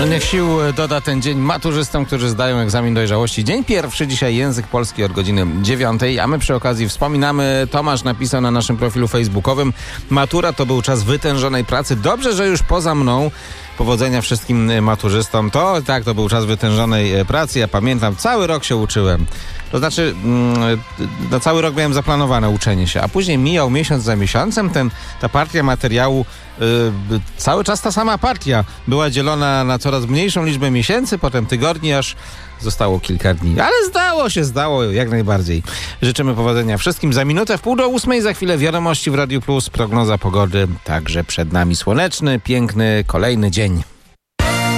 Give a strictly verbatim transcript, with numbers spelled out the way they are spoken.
No niech sił doda ten dzień maturzystom, którzy zdają egzamin dojrzałości. Dzień pierwszy, dzisiaj język polski od godziny dziewiątej, a my przy okazji wspominamy, Tomasz napisał na naszym profilu facebookowym: matura to był czas wytężonej pracy. Dobrze, że już poza mną. Powodzenia wszystkim maturzystom. To tak, to był czas wytężonej pracy. Ja pamiętam, cały rok się uczyłem. To znaczy, na cały rok miałem zaplanowane uczenie się, a później mijał miesiąc za miesiącem. Ten, ta partia materiału, yy, cały czas ta sama partia była dzielona na coraz mniejszą liczbę miesięcy, potem tygodni, aż zostało kilka dni. Ale zdało się, zdało jak najbardziej. Życzymy powodzenia wszystkim. Za minutę w pół do ósmej, za chwilę wiadomości w Radiu Plus, prognoza pogody, także przed nami słoneczny, piękny, kolejny dzień.